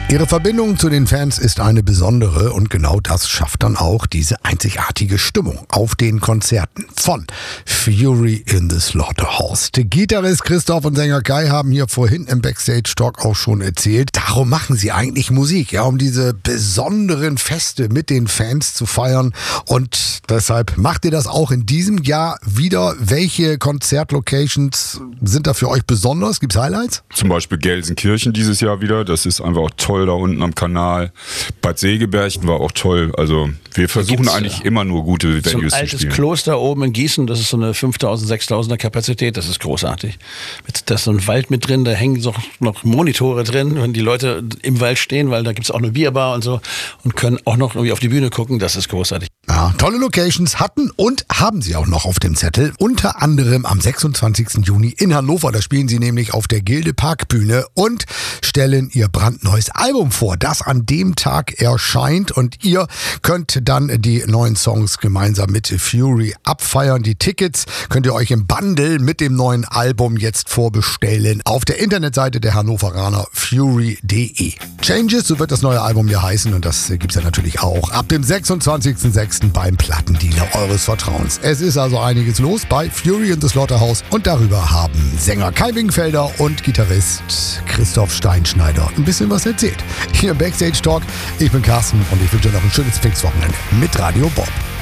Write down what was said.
Ihre Verbindung zu den Fans ist eine besondere und genau das schafft dann auch diese einzigartige Stimmung auf den Konzerten von Fury in the Slaughterhouse. Der Gitarrist Christoph und Sänger Kai haben hier vorhin im Backstage-Talk auch schon erzählt, darum machen sie eigentlich Musik, ja, um diese besonderen Feste mit den Fans zu feiern, und deshalb macht ihr das auch in diesem Jahr wieder. Welche Konzertlocations sind da für euch besonders? Gibt's Highlights? Zum Beispiel Gelsenkirchen dieses Jahr wieder, das ist einfach auch toll da unten am Kanal. Bad Segeberg war auch toll. Also wir versuchen eigentlich immer nur gute Venues zu spielen. So ein altes Kloster oben in Gießen, das ist so eine 5.000, 6.000er Kapazität, das ist großartig. Da ist so ein Wald mit drin, da hängen noch Monitore drin, wenn die Leute im Wald stehen, weil da gibt es auch eine Bierbar und so und können auch noch irgendwie auf die Bühne gucken, das ist großartig. Ja, tolle Locations hatten und haben sie auch noch auf dem Zettel. Unter anderem am 26. Juni in Hannover. Da spielen sie nämlich auf der Gilde Parkbühne und stellen ihr brandneues Album vor, das an dem Tag erscheint. Und ihr könnt dann die neuen Songs gemeinsam mit Fury abfeiern. Die Tickets könnt ihr euch im Bundle mit dem neuen Album jetzt vorbestellen auf der Internetseite der Hannoveraner fury.de. Changes, so wird das neue Album ja heißen, und das gibt's ja natürlich auch ab dem 26.06. beim Plattendealer eures Vertrauens. Es ist also einiges los bei Fury in the Slaughterhouse, und darüber haben Sänger Kai Wingenfelder und Gitarrist Christoph Steinschneider ein bisschen was erzählt. Hier im Backstage Talk, ich bin Carsten und ich wünsche noch ein schönes Pfingstwochenende mit Radio Bob.